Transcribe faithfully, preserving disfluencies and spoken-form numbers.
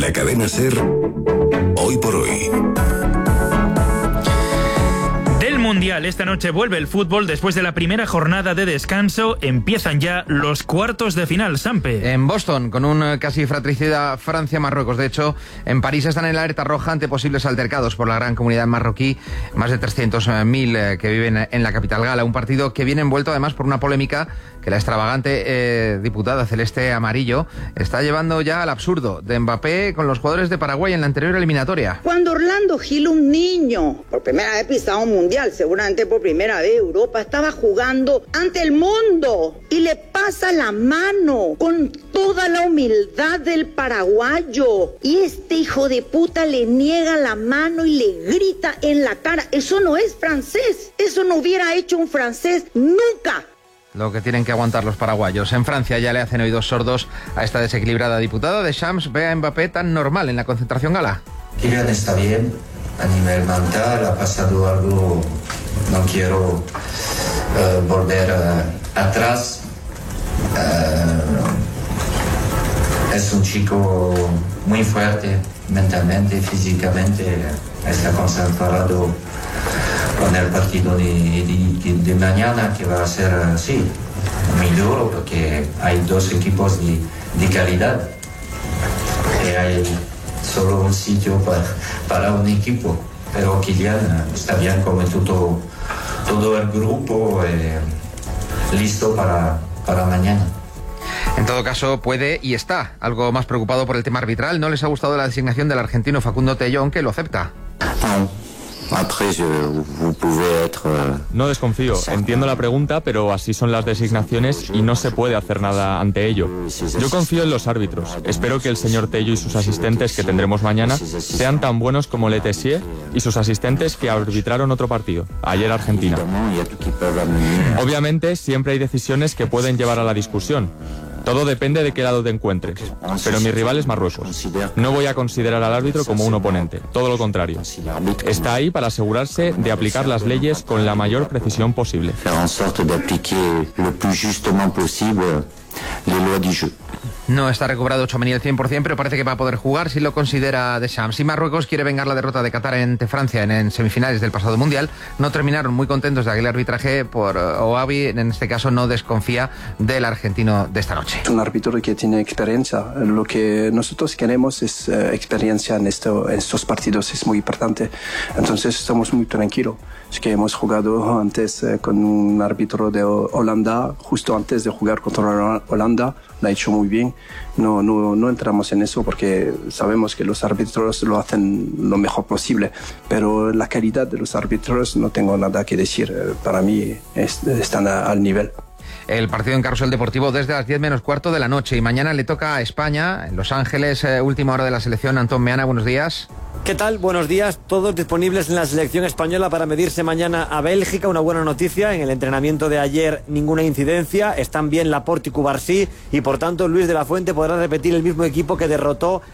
la cadena SER, Hoy por Hoy. Del Mundial, esta noche vuelve el fútbol. Después de la primera jornada de descanso, empiezan ya los cuartos de final, Sampe. En Boston, con un casi fratricida Francia-Marruecos. De hecho, en París están en la alerta roja ante posibles altercados por la gran comunidad marroquí, más de trescientos mil eh, que viven en la capital gala. Un partido que viene envuelto además por una polémica que la extravagante eh, diputada celeste amarillo está llevando ya al absurdo de Mbappé con los jugadores de Paraguay en la anterior eliminatoria. Cuando Orlando Gil, un niño, por primera vez pisaba un mundial, seguramente por primera vez Europa, estaba jugando ante el mundo y le pasa la mano con toda la humildad del paraguayo y este hijo de puta le niega la mano y le grita en la cara. Eso no es francés, eso no hubiera hecho un francés nunca. Lo que tienen que aguantar los paraguayos. En Francia ya le hacen oídos sordos a esta desequilibrada diputada. Deschamps ve a Mbappé tan normal en la concentración gala. Kylian está bien a nivel mental, ha pasado algo, no quiero uh, volver uh, atrás. Uh, es un chico muy fuerte mentalmente, físicamente, está concentrado con el partido de, de, de mañana, que va a ser así, muy duro, porque hay dos equipos de, de calidad y hay solo un sitio para, para un equipo, pero Kylian está bien como todo, todo el grupo eh, listo para, para mañana. En todo caso, puede y está algo más preocupado por el tema arbitral. No les ha gustado la designación del argentino Facundo Tello, aunque lo acepta. No desconfío, entiendo la pregunta, pero así son las designaciones y no se puede hacer nada ante ello. Yo confío en los árbitros. Espero que el señor Tello y sus asistentes que tendremos mañana sean tan buenos como Le Tessier y sus asistentes que arbitraron otro partido, ayer Argentina. Obviamente siempre hay decisiones que pueden llevar a la discusión. Todo depende de qué lado te encuentres. Pero mi rival es Marruecos. No voy a considerar al árbitro como un oponente, todo lo contrario. Está ahí para asegurarse de aplicar las leyes con la mayor precisión posible. No está recobrado Tchouaméni al cien por ciento, pero parece que va a poder jugar si lo considera Deschamps. Si Marruecos quiere vengar la derrota de Qatar ante Francia en, en semifinales del pasado Mundial, no terminaron muy contentos de aquel arbitraje por Ouabi. En este caso no desconfía del argentino de esta noche. Es un árbitro que tiene experiencia. Lo que nosotros queremos es uh, experiencia en, esto, en estos partidos, es muy importante. Entonces estamos muy tranquilos. Es que hemos jugado antes uh, con un árbitro de Holanda, justo antes de jugar contra Holanda. Lo ha hecho muy bien. No, no, no entramos en eso porque sabemos que los árbitros lo hacen lo mejor posible, pero la calidad de los árbitros no tengo nada que decir. Para mí es, están a, al nivel. El partido en Carrusel Deportivo desde las diez menos cuarto de la noche y mañana le toca a España, en Los Ángeles, eh, última hora de la selección. Antón Meana, buenos días. ¿Qué tal? Buenos días. Todos disponibles en la selección española para medirse mañana a Bélgica. Una buena noticia. En el entrenamiento de ayer ninguna incidencia. Están bien Laporte y Cubarsí y por tanto Luis de la Fuente podrá repetir el mismo equipo que derrotó